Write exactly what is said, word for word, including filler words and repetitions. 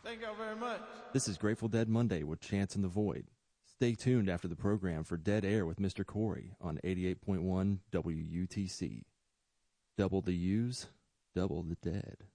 Thank y'all very much. This is Grateful Dead Monday with Chance in the Void. Stay tuned after the program for Dead Air with Mister Corey on eighty-eight point one W U T C. Double the U's, double the dead.